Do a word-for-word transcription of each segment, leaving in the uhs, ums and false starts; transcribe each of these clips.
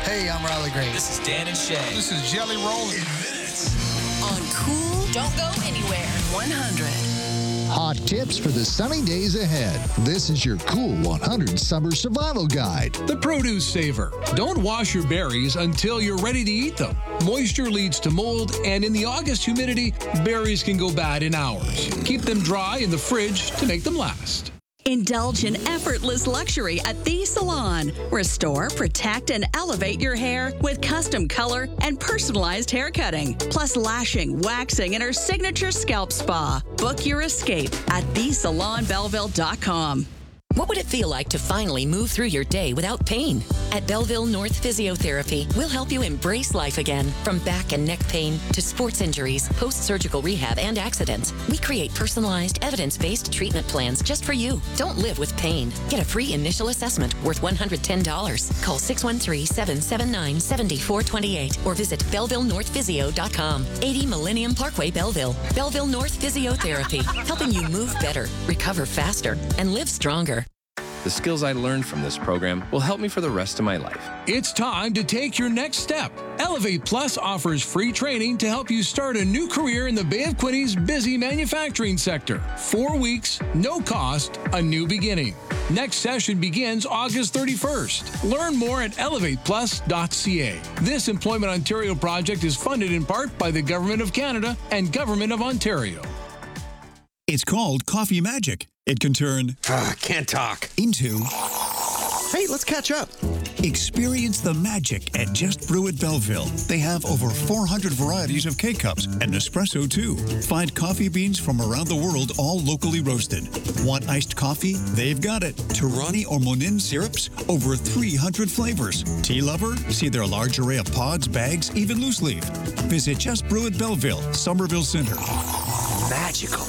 Hey, I'm Riley Green. This is Dan and Shay. This is Jelly Roll. In minutes. On Cool, don't go anywhere. one hundred. Hot tips for the sunny days ahead. This is your Cool one hundred Summer Survival Guide. The Produce Saver. Don't wash your berries until you're ready to eat them. Moisture leads to mold, and in the August humidity, berries can go bad in hours. Keep them dry in the fridge to make them last. Indulge in effortless luxury at The Salon. Restore, protect, and elevate your hair with custom color and personalized hair cutting, plus lashing, waxing, and our signature scalp spa. Book your escape at the salon belleville dot com. What would it feel like to finally move through your day without pain? At Belleville North Physiotherapy, we'll help you embrace life again. From back and neck pain to sports injuries, post-surgical rehab, and accidents, we create personalized, evidence-based treatment plans just for you. Don't live with pain. Get a free initial assessment worth one hundred ten dollars. Call six one three, seven seven nine, seven four two eight or visit belleville north physio dot com. eighty Millennium Parkway, Belleville. Belleville North Physiotherapy, helping you move better, recover faster, and live stronger. The skills I learned from this program will help me for the rest of my life. It's time to take your next step. Elevate Plus offers free training to help you start a new career in the Bay of Quinny's busy manufacturing sector. Four weeks, no cost, a new beginning. Next session begins August thirty-first. Learn more at elevate plus dot c a. This Employment Ontario project is funded in part by the Government of Canada and Government of Ontario. It's called Coffee Magic. It can turn Uh, can't talk. into Hey, let's catch up. experience the magic at Just Brew at Belleville. They have over four hundred varieties of K-Cups and espresso too. Find coffee beans from around the world, all locally roasted. Want iced coffee? They've got it. Torani or Monin syrups? Over three hundred flavors. Tea lover? See their large array of pods, bags, even loose leaf. Visit Just Brew at Belleville, Somerville Center. Magical.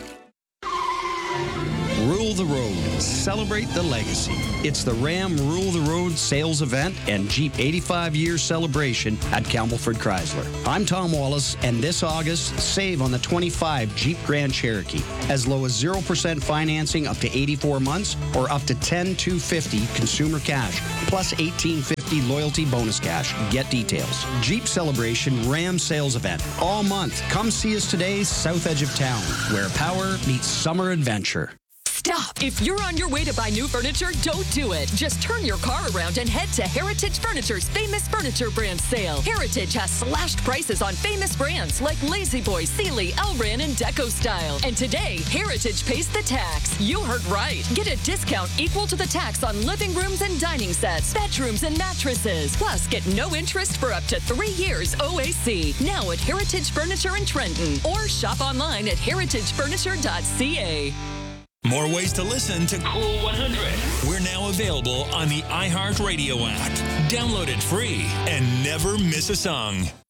Rule the Road. Celebrate the legacy. It's the Ram Rule the Road sales event and Jeep eighty-five year celebration at Campbellford Chrysler. I'm Tom Wallace, and this August, save on the twenty-five Jeep Grand Cherokee. As low as zero percent financing up to eighty-four months or up to ten thousand two hundred fifty dollars consumer cash, plus eighteen fifty loyalty bonus cash. Get details. Jeep Celebration Ram sales event all month. Come see us today, south edge of town, where power meets summer adventure. Stop! If you're on your way to buy new furniture, don't do it. Just turn your car around and head to Heritage Furniture's Famous Furniture Brand Sale. Heritage has slashed prices on famous brands like La-Z-Boy, Sealy, Elran, and Deco Style. And today, Heritage pays the tax. You heard right. Get a discount equal to the tax on living rooms and dining sets, bedrooms, and mattresses. Plus, get no interest for up to three years O A C. Now at Heritage Furniture in Trenton. Or shop online at heritage furniture dot c a. More ways to listen to Cool one hundred. We're now available on the iHeartRadio app. Download it free and never miss a song.